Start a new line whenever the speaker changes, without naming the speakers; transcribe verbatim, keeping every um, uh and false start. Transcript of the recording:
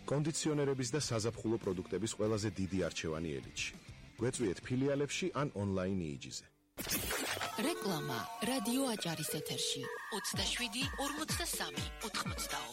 კონდიციონერების და საზაფხულო პროდუქტების ყველაზე დიდი არჩევანი ელიტში. გვეწვიეთ ფილიალებში ან ონლაინ იიჯიზე.
რეკლამა რადიო აჭარის ეთერში ოცდაშვიდი ორმოცდასამი ოთხმოცდაოთხ